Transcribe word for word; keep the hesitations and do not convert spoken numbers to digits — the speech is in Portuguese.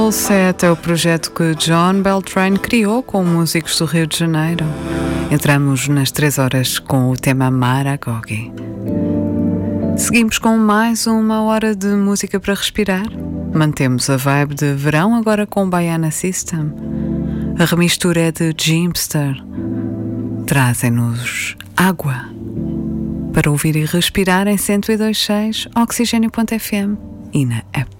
Set é o projeto que John Beltrán criou com músicos do Rio de Janeiro. Entramos nas três horas com o tema Maragogi. Seguimos com mais uma hora de música para respirar. Mantemos a vibe de verão agora com Baiana System. A remistura é de Jimster. Trazem-nos água para ouvir e respirar em cento e dois ponto seis Oxigênio ponto F M e na app.